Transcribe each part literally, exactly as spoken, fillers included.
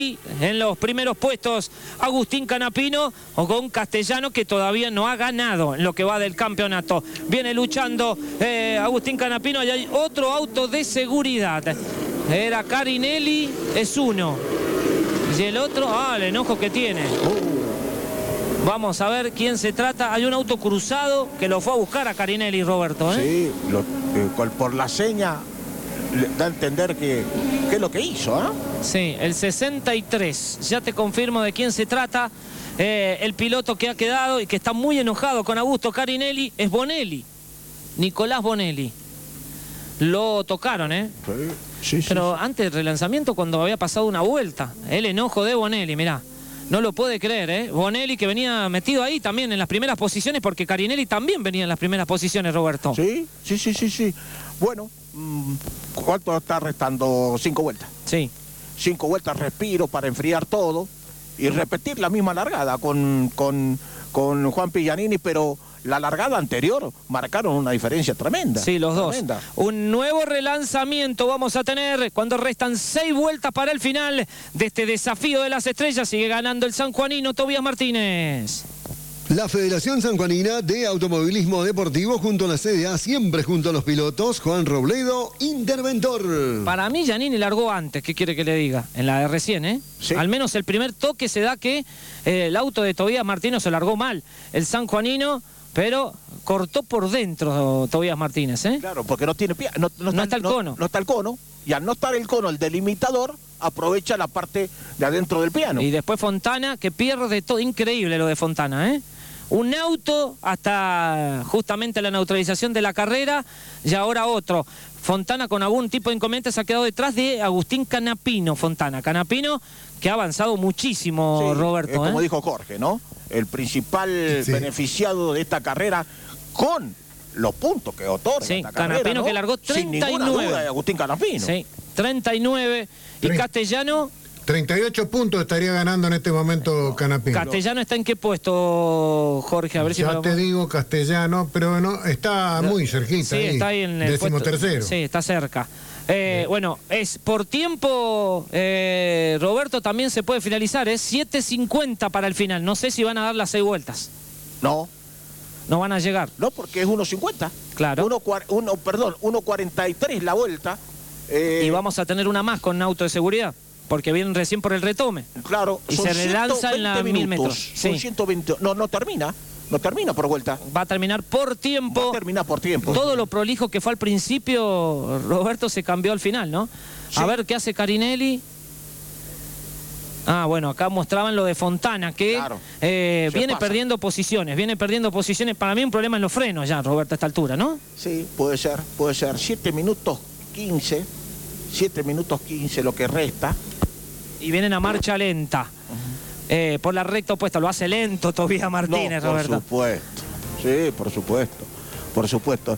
En los primeros puestos Agustín Canapino o con Castellano, que todavía no ha ganado en lo que va del campeonato. Viene luchando eh, Agustín Canapino y hay otro auto de seguridad. Era Carinelli, es uno. Y el otro, ah, el enojo que tiene. Vamos a ver quién se trata. Hay un auto cruzado que lo fue a buscar a Carinelli, Roberto, ¿eh? Sí, lo, eh, por la seña le da a entender que, que es lo que hizo, ¿eh? Sí, el sesenta y tres. Ya te confirmo de quién se trata. Eh, el piloto que ha quedado y que está muy enojado con Augusto Carinelli es Bonelli. Nicolás Bonelli. Lo tocaron, ¿eh? Sí, sí, Pero sí. antes del relanzamiento, cuando había pasado una vuelta, el enojo de Bonelli, mirá. No lo puede creer, ¿eh? Bonelli que venía metido ahí también en las primeras posiciones, porque Carinelli también venía en las primeras posiciones, Roberto. Sí, sí, sí, sí, sí. Bueno, ¿cuánto está restando? Cinco vueltas. Sí. Cinco vueltas, respiro para enfriar todo y repetir la misma largada con, con, con Juan Pillanini, pero la largada anterior marcaron una diferencia tremenda. Sí, los tremenda. dos. Un nuevo relanzamiento vamos a tener cuando restan seis vueltas para el final de este desafío de las estrellas. Sigue ganando el sanjuanino Tobías Martínez. La Federación Sanjuanina de Automovilismo Deportivo junto a la C D A, siempre junto a los pilotos. Juan Robledo, interventor. Para mí Giannini largó antes, ¿qué quiere que le diga? En la de recién, ¿eh? Sí. Al menos el primer toque se da que eh, el auto de Tobías Martínez se largó mal. El sanjuanino, pero cortó por dentro Tobías Martínez, ¿eh? Claro, porque no tiene pie, no, no, No está el no, cono. No está el cono, y al no estar el cono, el delimitador aprovecha la parte de adentro del piano. Y después Fontana, que pierde todo. Increíble lo de Fontana, ¿eh? Un auto hasta justamente la neutralización de la carrera y ahora otro. Fontana con algún tipo de inconveniente se ha quedado detrás de Agustín Canapino. Fontana, Canapino que ha avanzado muchísimo, Sí, Roberto. es como ¿eh? dijo Jorge, ¿no? El principal Sí. beneficiado de esta carrera con los puntos que otorga Sí, esta Canapino carrera, ¿no? que largó treinta y nueve. Sin ninguna duda de Agustín Canapino. Sí, treinta y nueve. Y Tre- Castellano, treinta y ocho puntos estaría ganando en este momento Canapino. Castellano está en qué puesto, Jorge, a ver si me Ya lo- te digo Castellano, pero no, está muy cerquita. Sí, está ahí en el décimo puesto. tercero. Sí, está cerca. Eh, bueno, es por tiempo, eh, Roberto, también se puede finalizar, es siete cincuenta para el final. No sé si van a dar las seis vueltas. No, No van a llegar. no, porque es uno cincuenta. Claro. Uno, cua- uno, perdón, uno cuarenta y tres la vuelta. Eh, Y vamos a tener una más con auto de seguridad, porque vienen recién por el retome. Claro, y son se relanza en la ciento veinte mil minutos. metros. Son Sí. ciento veinte. No, no termina. No termina por vuelta. Va a terminar por tiempo. Va a terminar por tiempo. Todo lo prolijo que fue al principio, Roberto, se cambió al final, ¿no? Sí. A ver qué hace Carinelli. Ah, bueno, acá mostraban lo de Fontana, que Claro. eh, Se viene pasa. perdiendo posiciones, viene perdiendo posiciones. Para mí un problema en los frenos ya, Roberto, a esta altura, ¿no? Sí, puede ser, puede ser. siete minutos quince. siete minutos quince lo que resta. Y vienen a marcha lenta. Eh, por la recta opuesta, lo hace lento Tobías Martínez, No, por Roberto. supuesto. Sí, por supuesto. Por supuesto.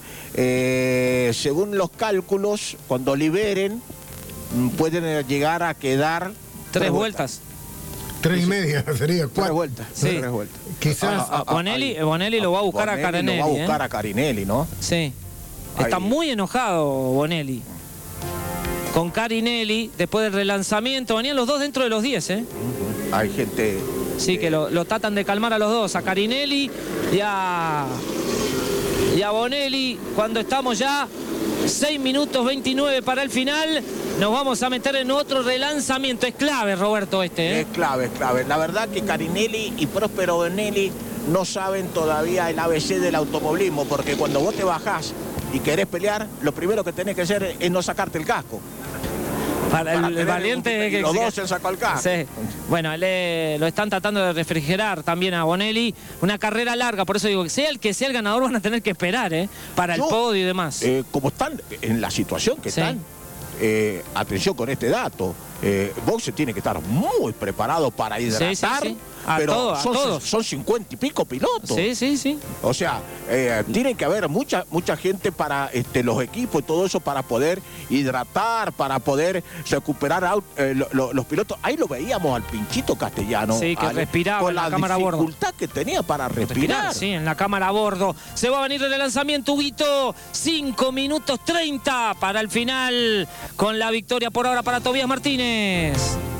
Eh, según los cálculos, cuando liberen, mm, pueden eh, llegar a quedar Tres vueltas. Tres y media sería Tres cuatro. vueltas. Sí. Tres vueltas. Quizás Ah, ah, Bonelli, ahí. Bonelli lo va a buscar a Bonelli Carinelli. Lo va a buscar ¿eh? a Carinelli, ¿no? Sí. Está Ahí. muy enojado Bonelli. Con Carinelli, después del relanzamiento, venían los dos dentro de los diez, ¿eh? Hay gente... Sí, que lo, lo tratan de calmar a los dos, a Carinelli y a, y a Bonelli. Cuando estamos ya seis minutos veintinueve para el final, nos vamos a meter en otro relanzamiento. Es clave, Roberto, este, ¿eh? Es clave, es clave. La verdad que Carinelli y Próspero Bonelli no saben todavía el A B C del automovilismo, porque cuando vos te bajás y querés pelear, lo primero que tenés que hacer es no sacarte el casco. Para el, Para el tener valiente un- que y los dos se han sacado el casco. Sí. Bueno, le, lo están tratando de refrigerar también a Bonelli. Una carrera larga, por eso digo que sea el que sea el ganador van a tener que esperar, ¿eh? Para Yo, el podio y demás. Eh, como están en la situación que Sí. están, eh, atención con este dato, eh, Boxe tiene que estar muy preparado para hidratar, Sí, sí, sí. A pero todo, a son, todos. son cincuenta y pico pilotos. Sí, sí, sí. O sea, eh, tiene que haber mucha mucha gente para este, los equipos y todo eso para poder hidratar, para poder recuperar au- eh, lo- lo- los pilotos. Ahí lo veíamos al Pinchito Castellano. Sí, que Ale, respiraba con en la la cámara a bordo. dificultad que tenía para respirar. Sí, en la cámara a bordo. Se va a venir el lanzamiento, Huguito. cinco minutos treinta para el final. Con la victoria por ahora para Tobías Martínez.